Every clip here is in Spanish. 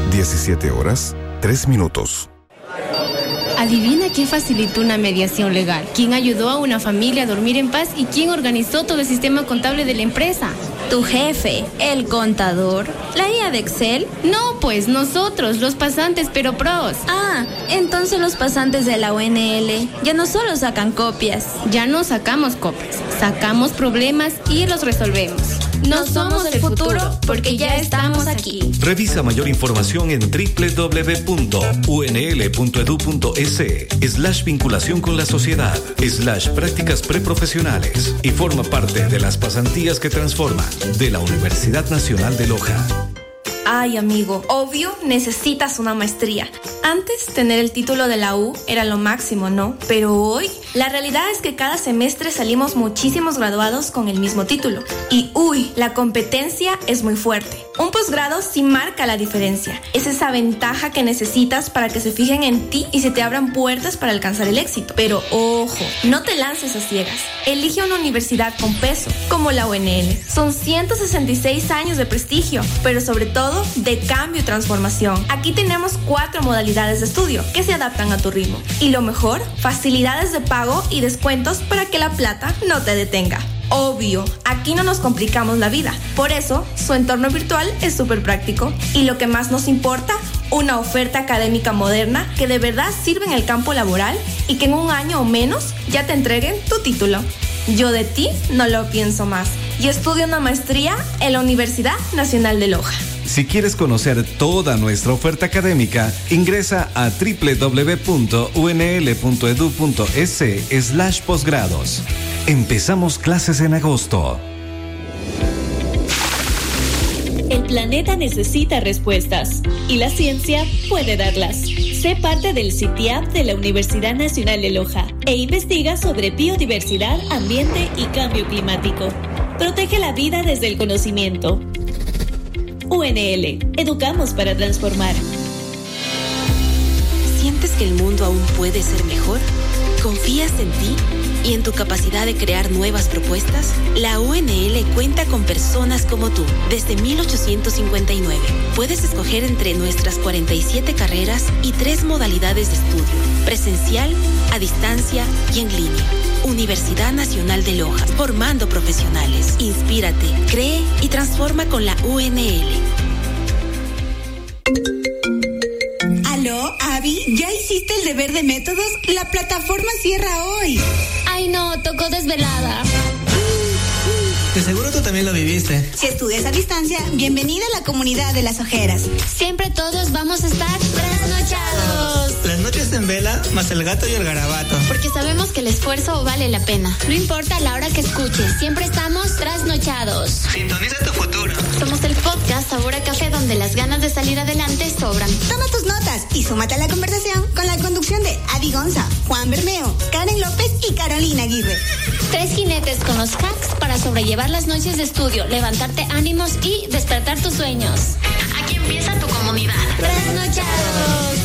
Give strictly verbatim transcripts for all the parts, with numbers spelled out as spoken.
diecisiete horas, tres minutos. Adivina quién facilitó una mediación legal, quién ayudó a una familia a dormir en paz y quién organizó todo el sistema contable de la empresa. ¿Tu jefe, el contador, la I A de Excel? No, pues nosotros, los pasantes pero pros. Ah, entonces los pasantes de la U N L ya no solo sacan copias. Ya no sacamos copias, sacamos problemas y los resolvemos. No somos el futuro porque ya estamos aquí. Revisa mayor información en doble u doble u doble u punto u n l punto e d u punto e s slash vinculación con la sociedad slash prácticas preprofesionales y forma parte de las pasantías que transforman de la Universidad Nacional de Loja. Ay, amigo, obvio necesitas una maestría. Antes, tener el título de la U era lo máximo, ¿no? Pero hoy, la realidad es que cada semestre salimos muchísimos graduados con el mismo título. Y uy, la competencia es muy fuerte. Un posgrado sí marca la diferencia. Es esa ventaja que necesitas para que se fijen en ti y se te abran puertas para alcanzar el éxito. Pero ojo, no te lances a ciegas. Elige una universidad con peso, como la U N L. Son ciento sesenta y seis años de prestigio, pero sobre todo de cambio y transformación. Aquí tenemos cuatro modalidades de estudio que se adaptan a tu ritmo. Y lo mejor, facilidades de pago y descuentos para que la plata no te detenga. Obvio, aquí no nos complicamos la vida. Por eso, su entorno virtual es súper práctico. Y lo que más nos importa, una oferta académica moderna que de verdad sirve en el campo laboral y que en un año o menos ya te entreguen tu título. Yo de ti no lo pienso más. Y estudio una maestría en la Universidad Nacional de Loja. Si quieres conocer toda nuestra oferta académica, ingresa a doble u doble u doble u punto u n l punto e d u punto e s slash posgrados. Empezamos clases en agosto. El planeta necesita respuestas y la ciencia puede darlas. Sé parte del C I T I A P de la Universidad Nacional de Loja e investiga sobre biodiversidad, ambiente y cambio climático. Protege la vida desde el conocimiento. U N L, educamos para transformar. ¿Sientes que el mundo aún puede ser mejor? ¿Confías en ti y en tu capacidad de crear nuevas propuestas? La U N L cuenta con personas como tú desde mil ochocientos cincuenta y nueve. Puedes escoger entre nuestras cuarenta y siete carreras y tres modalidades de estudio: presencial, a distancia y en línea. Universidad Nacional de Loja, formando profesionales. Inspírate, cree y transforma con la U N L. ¿Aló, Abby? ¿Ya hiciste el deber de métodos? La plataforma cierra hoy. Ay, no, tocó desvelada. De seguro tú también lo viviste. Si estudias a distancia, bienvenida a la comunidad de las ojeras. Siempre todos vamos a estar trasnochados. Las noches en vela, más el gato y el garabato. Porque sabemos que el esfuerzo vale la pena. No importa la hora que escuches, siempre estamos trasnochados. Sintoniza tu futuro. Somos el podcast Sabor a Café, donde las ganas de salir adelante sobran. Toma tus notas y súmate a la conversación con la conducción de Adi Gonza, Juan Bermeo, Karen López y Carolina Aguirre. Tres jinetes con los hacks para sobrellevar las noches de estudio, levantarte ánimos y despertar tus sueños. Aquí empieza tu comunidad. Trasnochados.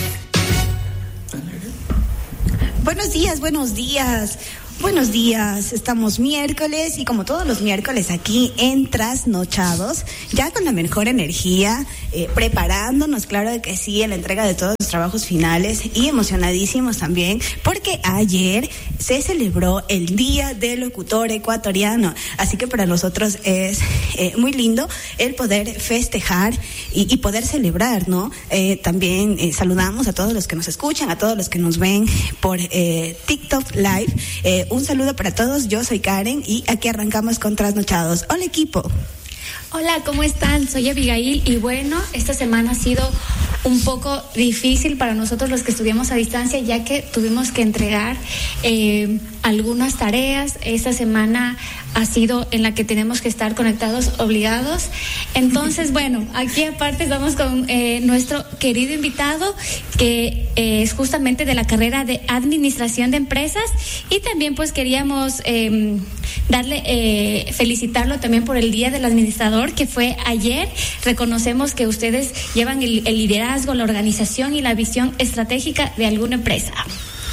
Buenos días, buenos días. Buenos días, estamos miércoles y como todos los miércoles aquí en Trasnochados, ya con la mejor energía, eh, preparándonos, claro de que sí, en la entrega de todos los trabajos finales y emocionadísimos también, porque ayer se celebró el Día del Locutor Ecuatoriano, así que para nosotros es eh, muy lindo el poder festejar y, y poder celebrar, ¿no? Eh, también eh, saludamos a todos los que nos escuchan, a todos los que nos ven por eh, TikTok Live. Eh, un saludo para todos, yo soy Karen y aquí arrancamos con Trasnochados. Hola, equipo. Hola, ¿cómo están? Soy Abigail y bueno, esta semana ha sido un poco difícil para nosotros los que estudiamos a distancia, ya que tuvimos que entregar eh, algunas tareas. Esta semana ha sido en la que tenemos que estar conectados obligados. Entonces, bueno, aquí aparte estamos con eh, nuestro querido invitado, que eh, es justamente de la carrera de Administración de Empresas, y también pues queríamos eh, darle, eh, felicitarlo también por el Día del Administrador, que fue ayer. Reconocemos que ustedes llevan el, el liderazgo, la organización y la visión estratégica de alguna empresa.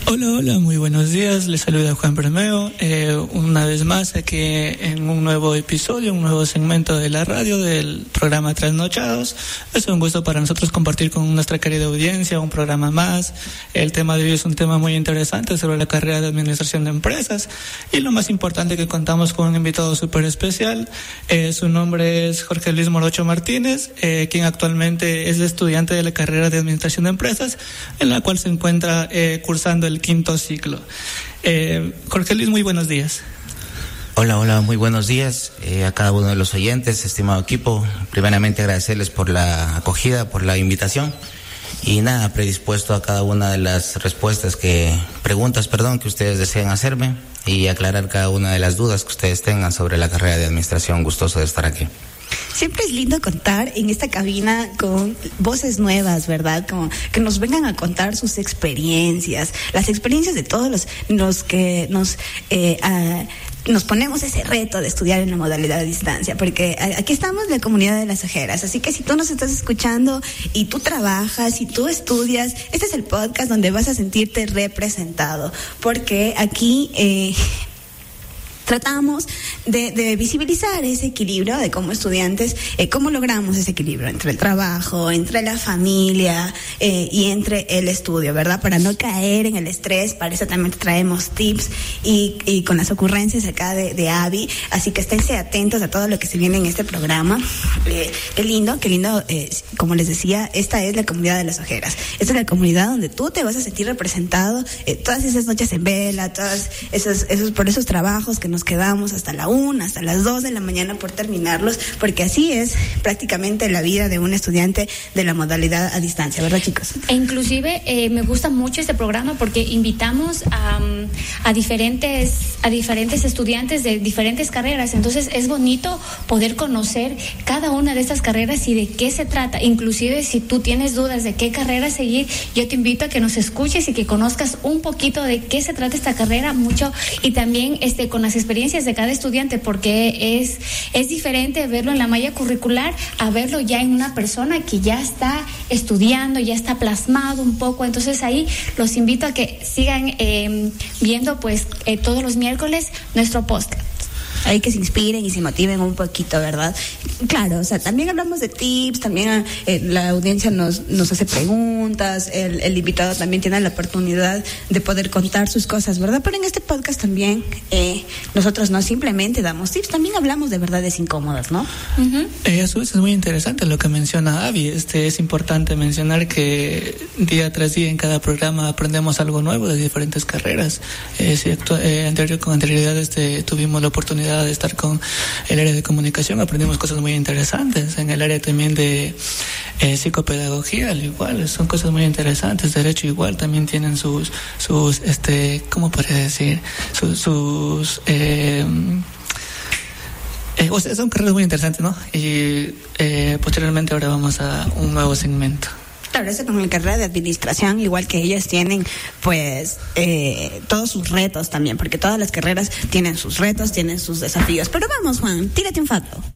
Hola, hola, muy buenos días. Les saluda Juan Bermeo. Eh, una vez más aquí en un nuevo episodio, un nuevo segmento de la radio del programa Trasnochados. Es un gusto para nosotros compartir con nuestra querida audiencia un programa más. El tema de hoy es un tema muy interesante sobre la carrera de administración de empresas. Y lo más importante, que contamos con un invitado súper especial. Eh, su nombre es Jorge Luis Morocho Martínez, eh, quien actualmente es estudiante de la carrera de administración de empresas, en la cual se encuentra eh, cursando el quinto ciclo. Eh, Jorge Luis, muy buenos días. Hola, hola, muy buenos días eh, a cada uno de los oyentes, estimado equipo. Primeramente agradecerles por la acogida, por la invitación y nada, predispuesto a cada una de las respuestas que, preguntas, perdón, que ustedes deseen hacerme y aclarar cada una de las dudas que ustedes tengan sobre la carrera de administración. Gustoso de estar aquí. Siempre es lindo contar en esta cabina con voces nuevas, ¿verdad? Como que nos vengan a contar sus experiencias, las experiencias de todos los, los que nos eh, uh, nos ponemos ese reto de estudiar en la modalidad de distancia, porque aquí estamos la comunidad de las ojeras, así que si tú nos estás escuchando y tú trabajas y tú estudias, este es el podcast donde vas a sentirte representado, porque aquí eh, tratamos de, de visibilizar ese equilibrio de cómo estudiantes, eh, cómo logramos ese equilibrio entre el trabajo, entre la familia eh, y entre el estudio, ¿verdad? Para no caer en el estrés, para eso también traemos tips y, y con las ocurrencias acá de, de Abby, así que esténse atentos a todo lo que se viene en este programa. Eh, qué lindo, qué lindo, eh, como les decía, esta es la comunidad de las ojeras, esta es la comunidad donde tú te vas a sentir representado, eh, todas esas noches en vela, todas esos, esos, por esos trabajos que nos quedamos hasta la una, hasta las dos de la mañana por terminarlos, porque así es prácticamente la vida de un estudiante de la modalidad a distancia, ¿verdad, chicos? E inclusive eh, me gusta mucho este programa porque invitamos a, a diferentes a diferentes estudiantes de diferentes carreras, entonces es bonito poder conocer cada una de estas carreras y de qué se trata. Inclusive si tú tienes dudas de qué carrera seguir, yo te invito a que nos escuches y que conozcas un poquito de qué se trata esta carrera, mucho, y también este con las experiencias de cada estudiante, porque es es diferente verlo en la malla curricular a verlo ya en una persona que ya está estudiando, ya está plasmado un poco. Entonces ahí los invito a que sigan eh, viendo pues eh, todos los miércoles nuestro podcast. Hay que se inspiren y se motiven un poquito, ¿verdad? Claro, o sea, también hablamos de tips, también eh, la audiencia nos nos hace preguntas, el, el invitado también tiene la oportunidad de poder contar sus cosas, ¿verdad? Pero en este podcast también eh, nosotros no simplemente damos tips, también hablamos de verdades incómodas, ¿no? Uh-huh. Eh, a su vez es muy interesante lo que menciona Abby. Este, es importante mencionar que día tras día en cada programa aprendemos algo nuevo de diferentes carreras. Eh, si actu- eh, anterior, con anterioridad este, tuvimos la oportunidad de estar con el área de comunicación, aprendimos cosas muy interesantes. En el área también de eh, psicopedagogía, al igual, son cosas muy interesantes. Derecho igual, también tienen sus, sus este, ¿cómo podría decir? Sus, sus eh, eh, o sea, son carreras muy interesantes, ¿no? Y eh, posteriormente ahora vamos a un nuevo segmento. Claro, eso con la carrera de administración, igual que ellas tienen, pues, eh, todos sus retos también, porque todas las carreras tienen sus retos, tienen sus desafíos. Pero vamos, Juan, tírate un facto.